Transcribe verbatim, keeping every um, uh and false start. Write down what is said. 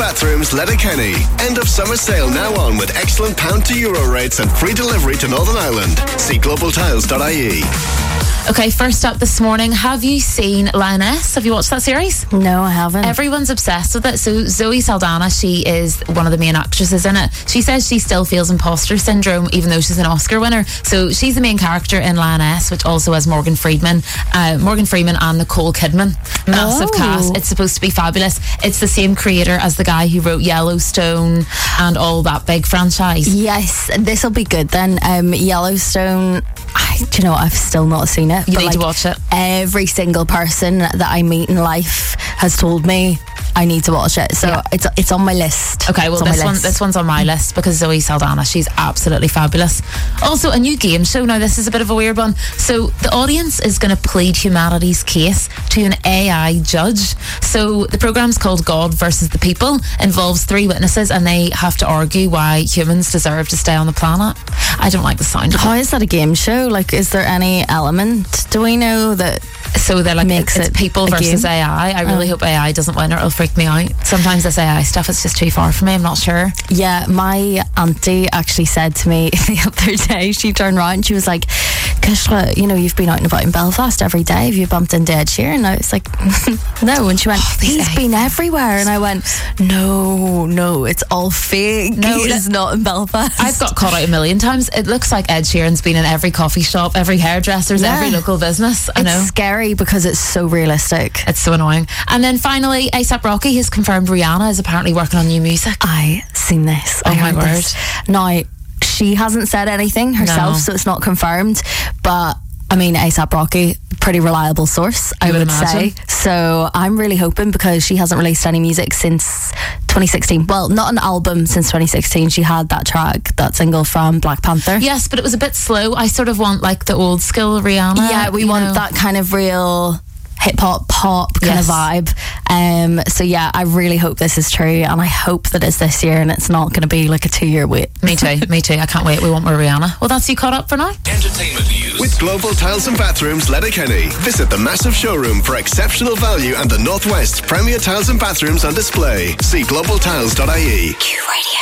Bathrooms, Letterkenny. End of summer sale now on with excellent pound to euro rates and free delivery to Northern Ireland. See global tiles dot I E. Okay, first up this morning, have you seen Lioness? Have you watched that series? No, I haven't. Everyone's obsessed with it. So Zoe Saldana, she is one of the main actresses in it. She says she still feels imposter syndrome even though she's an Oscar winner. So she's the main character in Lioness, which also has Morgan Freeman, uh, Morgan Freeman and Nicole Kidman. Massive Oh. cast. It's supposed to be fabulous. It's the same creator as the guy who wrote Yellowstone and all that big franchise. Yes, this will be good then. Um, Yellowstone, I, do you know what? I've still not seen it. You but need like, to watch it. Every single person that I meet in life has told me I need to watch it. So Yeah. it's it's on my list. Okay, well It's on my this one list. this one's on my list because Zoe Saldana, she's absolutely fabulous. Also, a new game show. Now this is a bit of a weird one. So the audience is going to plead humanity's case to an A I judge. So the program's called God versus the People, involves three witnesses and they have to argue why humans deserve to stay on the planet. I don't like the sound of How it. is that a game show? Like, is there any element? Do we know that? So they're like, Makes it's it people a versus game? A I. I really Oh. hope A I doesn't win or it'll freak me out. Sometimes this A I stuff is just too far for me. I'm not sure. Yeah, my auntie actually said to me the other day, she turned around and she was like, Kishla, you know, you've been out and about in Belfast every day. Have you bumped into Ed Sheeran? And I was like, no. And she went, these he's A I been everywhere. And I went, no, no, it's all fake. No, He's that- not in Belfast. I've got caught out a million times. It looks like Ed Sheeran's been in every coffee shop, every hairdresser's, Yeah. every local business. I It's know. scary because it's so realistic. It's so annoying. And then finally, ASAP Rocky has confirmed Rihanna is apparently working on new music. I seen this. Oh I my heard word. this. Now, she hasn't said anything herself, No. so it's not confirmed. But I mean, ASAP Rocky, pretty reliable source, I You would would imagine. say. So I'm really hoping, because she hasn't released any music since twenty sixteen. Well, not an album since twenty sixteen. She had that track, that single from Black Panther. Yes, but it was a bit slow. I sort of want like the old school Rihanna. Yeah, we you want know. that kind of real hip hop pop kind Yes. of vibe. Um, so yeah, I really hope this is true, and I hope that it's this year and it's not going to be like a two year wait. Me too, me too. I can't wait. We want more Rihanna. Well, that's you caught up for now. Entertainment news with Global Tiles and Bathrooms, Letterkenny. Visit the massive showroom for exceptional value and the Northwest's premier tiles and bathrooms on display. See global tiles dot I E. Q Radio.